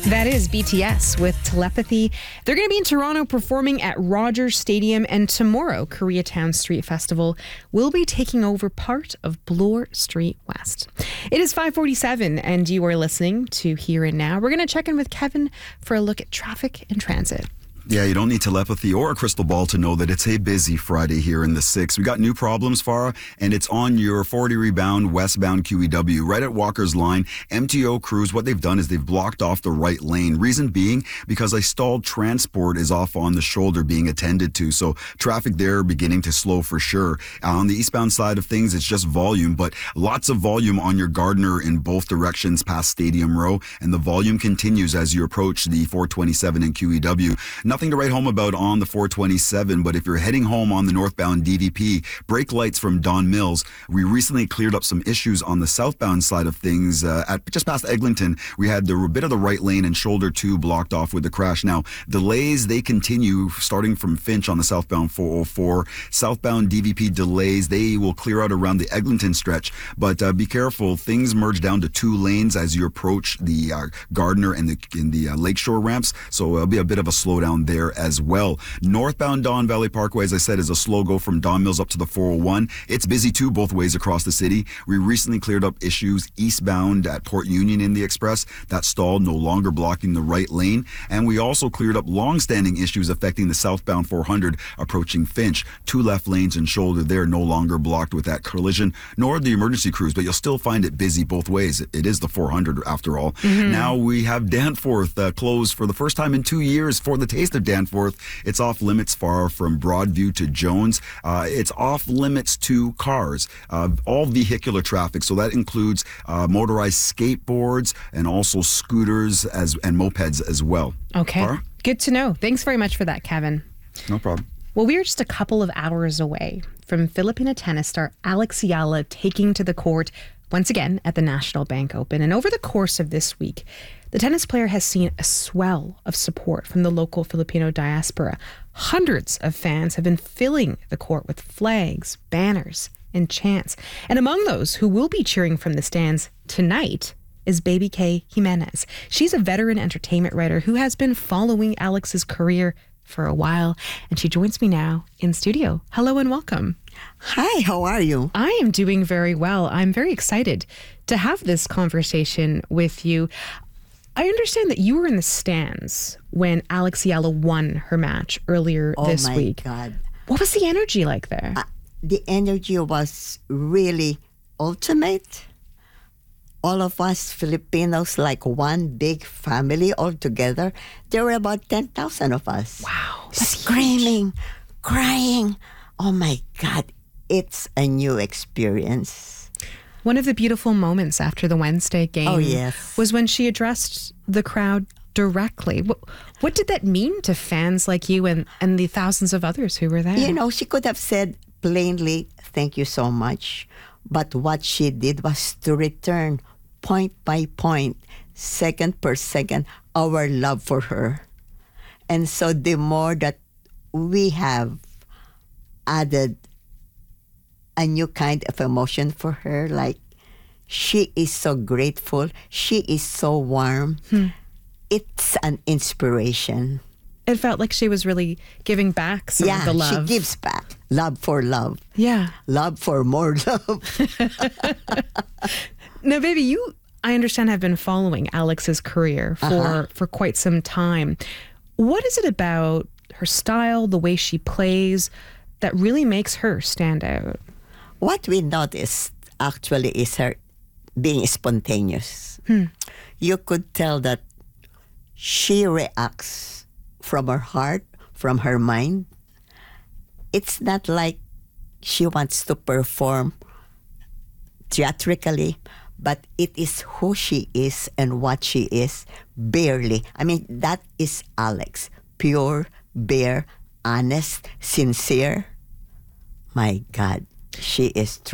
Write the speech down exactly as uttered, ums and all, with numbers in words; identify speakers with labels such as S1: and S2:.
S1: That is B T S with Telepathy. They're going to be in Toronto performing at Rogers Stadium, and tomorrow, Koreatown Street Festival will be taking over part of Bloor Street West. It is five forty-seven, and you are listening to Here and Now. We're going to check in with Kevin for a look at traffic and transit.
S2: Yeah, you don't need telepathy or a crystal ball to know that it's a busy Friday here in the six. We got new problems, Farah, and it's on your forty rebound westbound Q E W, right at Walker's Line. M T O crews, what they've done is they've blocked off the right lane. Reason being, because a stalled transport is off on the shoulder being attended to. So traffic there beginning to slow for sure. Uh, on the eastbound side of things, it's just volume, but lots of volume on your Gardner in both directions past Stadium Row. And the volume continues as you approach the four twenty-seven and Q E W. Nothing to write home about on the four twenty-seven, but if you're heading home on the northbound D V P, brake lights from Don Mills. We recently cleared up some issues on the southbound side of things. Uh, at just past Eglinton, we had the bit of the right lane and shoulder two blocked off with the crash. Now, delays, they continue starting from Finch on the southbound four oh four. Southbound D V P delays, they will clear out around the Eglinton stretch, but uh, be careful. Things merge down to two lanes as you approach the uh, Gardner and the, in the uh, Lakeshore ramps, so it'll be a bit of a slowdown there as well. Northbound Don Valley Parkway, as I said, is a slow go from Don Mills up to the four oh one. It's busy too both ways across the city. We recently cleared up issues eastbound at Port Union in the Express. That stalled, no longer blocking the right lane. And we also cleared up long-standing issues affecting the southbound four hundred approaching Finch. Two left lanes and shoulder there no longer blocked with that collision, nor the emergency crews, but you'll still find it busy both ways. It is the four hundred after all. Mm-hmm. Now we have Danforth uh, closed for the first time in two years for the Taste of Danforth. It's off limits far from Broadview to Jones. Uh, it's off limits to cars, uh, all vehicular traffic. So that includes uh, motorized skateboards and also scooters as and mopeds as well.
S1: Okay.
S2: Farah?
S1: Good to know. Thanks very much for that, Kevin.
S2: No problem.
S1: Well, we are just a couple of hours away from Filipino tennis star Alex Yala taking to the court once again at the National Bank Open. And over the course of this week, the tennis player has seen a swell of support from the local Filipino diaspora. Hundreds of fans have been filling the court with flags, banners, and chants. And among those who will be cheering from the stands tonight is Baby K Jimenez. She's a veteran entertainment writer who has been following Alex's career for a while, and she joins me now in studio. Hello and welcome.
S3: Hi, how are you?
S1: I am doing very well. I'm very excited to have this conversation with you. I understand that you were in the stands when Alex Yala won her match earlier
S3: oh
S1: this
S3: my
S1: week.
S3: God.
S1: What was the energy like there?
S3: Uh, the energy was really ultimate. All of us Filipinos, like one big family all together. There were about ten thousand of us.
S1: Wow. That's
S3: screaming,
S1: huge.
S3: crying. Oh my God, it's a new experience.
S1: One of the beautiful moments after the Wednesday game
S3: oh, yes.
S1: was when she addressed the crowd directly. What, what did that mean to fans like you and, and the thousands of others who were there?
S3: You know, she could have said plainly, thank you so much. But what she did was to return point by point, second per second, our love for her. And so the more that we have added a new kind of emotion for her, like she is so grateful, she is so warm. Hmm. It's an inspiration.
S1: It felt like she was really giving back some
S3: yeah,
S1: of the love.
S3: She gives back. Love for love.
S1: Yeah.
S3: Love for more love.
S1: Now, baby, you, I understand, have been following Alex's career for, uh-huh. for quite some time. What is it about her style, the way she plays, that really makes her stand out?
S3: What we noticed actually is her being spontaneous. Hmm. You could tell that she reacts from her heart, from her mind. It's not like she wants to perform theatrically, but it is who she is and what she is, barely. I mean, that is Alex. Pure, bare, honest, sincere. My God, she is true.